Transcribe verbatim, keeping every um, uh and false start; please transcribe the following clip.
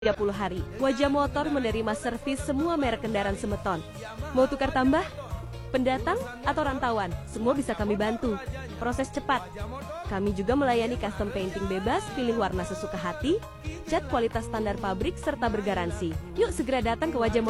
tiga puluh hari. Wajah Motor menerima servis semua merek kendaraan semeton. Mau tukar tambah? Pendatang atau rantauan? Semua bisa kami bantu. Proses cepat. Kami juga melayani custom painting bebas, pilih warna sesuka hati, cat kualitas standar pabrik, serta bergaransi. Yuk segera datang ke Wajah Motor.